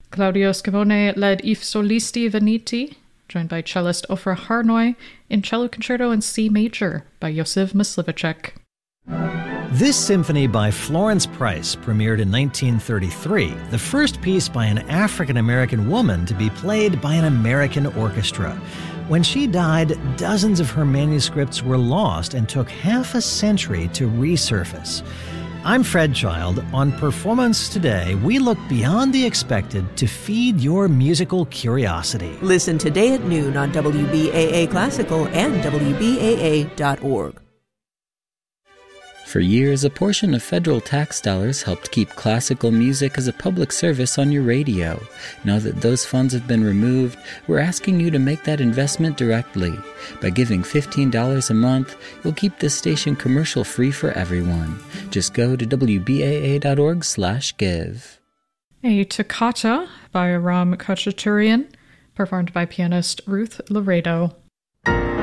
Claudio Scavone led If Solisti Veniti, joined by cellist Ofra Harnoy, in cello concerto in C major by Josef Myslivacek. This symphony by Florence Price premiered in 1933, the first piece by an African-American woman to be played by an American orchestra. When she died, dozens of her manuscripts were lost and took half a century to resurface. I'm Fred Child. On Performance Today, we look beyond the expected to feed your musical curiosity. Listen today at noon on WBAA Classical and WBAA.org. For years, a portion of federal tax dollars helped keep classical music as a public service on your radio. Now that those funds have been removed, we're asking you to make that investment directly. By giving $15 a month, you'll keep this station commercial-free for everyone. Just go to WBAA.org/give. A Toccata by Aram Khachaturian, performed by pianist Ruth Laredo.